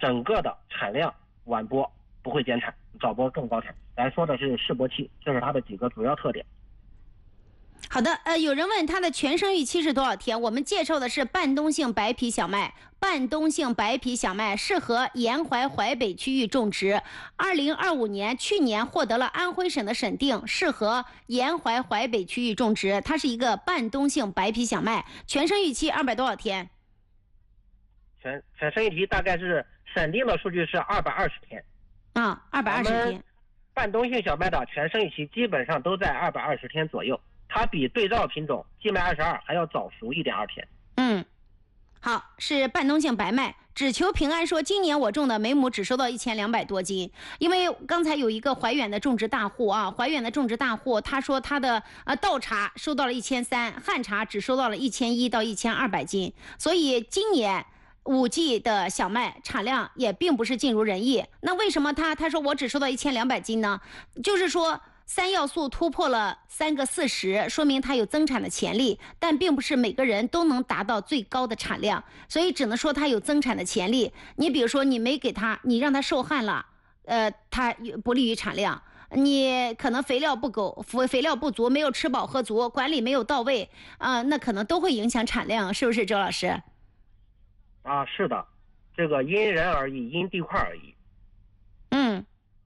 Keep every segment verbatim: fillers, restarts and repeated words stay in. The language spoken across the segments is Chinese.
整个的产量晚播不会减产，早播更高产。咱说的是示波期，这是它的几个主要特点。 好的，呃，有人问它的全生育期是多少天？我们介绍的是半冬性白皮小麦，半冬性白皮小麦适合沿淮淮北区域种植。二零二五年，去年获得了安徽省的审定，适合沿淮淮北区域种植。它是一个半冬性白皮小麦，全生育期二百多少天？ 全全生育期大概是审定的数据是二百二十天。 啊，二百二十天。 半冬性小麦的全生育期基本上都在二百二十天左右。它比对照品种季麦二十二还要早熟一点二天。 嗯，好，是半冬性白麦。只求平安说，今年我种的每亩只收到一千两百多斤，因为刚才有一个怀远的种植大户啊，怀远的种植大户他说他的呃稻茶收到了一千三，旱茶只收到了一千一到一千二百斤，所以今年五季的小麦产量也并不是尽如人意。那为什么他他说我只收到一千两百斤呢？就是说。三要素突破了三个四十，说明它有增产的潜力，但并不是每个人都能达到最高的产量，所以只能说它有增产的潜力。你比如说，你没给它，你让它受旱了，呃，它不利于产量。你可能肥料不够，肥肥料不足，没有吃饱喝足，管理没有到位啊、呃，那可能都会影响产量，是不是，周老师？ 啊，是的，这个因人而异，因地块而异。 嗯。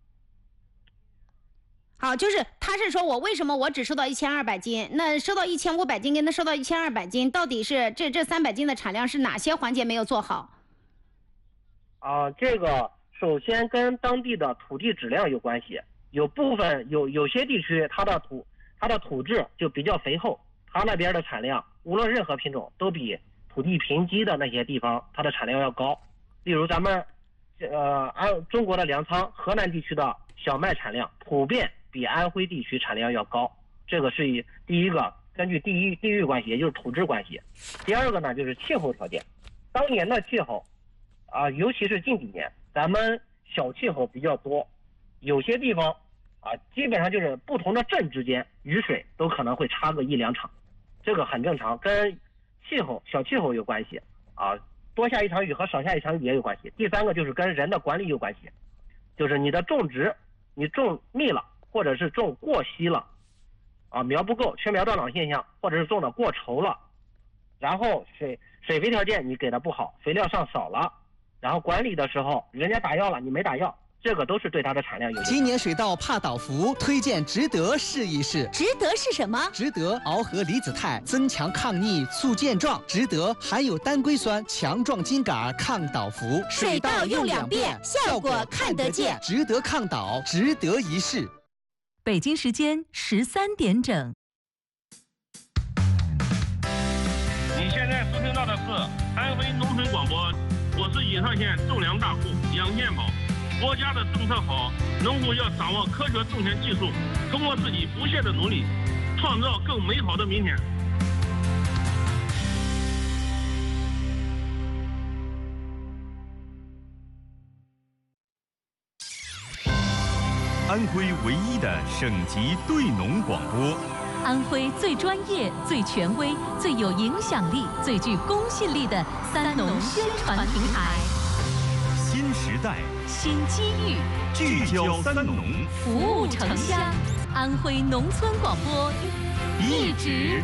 好，就是他是说我为什么我只收到一千二百斤，那收到一千五百斤跟他收到一千二百斤，到底是这这三百斤的产量是哪些环节没有做好？ 啊，这个首先跟当地的土地质量有关系，有部分有有些地区它的土它的土质就比较肥厚，它那边的产量无论任何品种都比土地贫瘠的那些地方它的产量要高。例如咱们呃安中国的粮仓河南地区的小麦产量普遍比安徽地区产量要高，这个是以第一个根据地域地域关系，也就是土质关系。第二个呢就是气候条件，当年的气候啊、呃，尤其是近几年咱们小气候比较多，有些地方啊、呃，基本上就是不同的镇之间雨水都可能会差个一两场，这个很正常，跟气候小气候有关系啊、呃，多下一场雨和少下一场雨也有关系。第三个就是跟人的管理有关系，就是你的种植你种密了或者是种过稀了啊，苗不够，缺苗断档现象，或者是种的过稠了，然后水水肥条件你给的不好，肥料上少了，然后管理的时候人家打药了你没打药，这个都是对它的产量有影响。 今年水稻怕倒伏，推荐值得试一试。 值得是什么？ 值得螯合离子肽，增强抗逆，促健壮。值得含有单硅酸，强壮茎秆，抗倒伏。 水稻用两遍，效果看得见。 值得抗倒，值得一试。 北京时间十三点整。 你现在收听到的是安徽农村广播，我是颐上县种粮大户杨建宝。国家的政策好，农户要掌握科学种田技术，通过自己不懈的努力，创造更美好的明天。 安徽唯一的省级对农广播， 安徽最专业、最权威、最有影响力、最具公信力的三农宣传平台。 新时代， 新机遇， 聚焦三农， 服务城乡。安徽农村广播，一直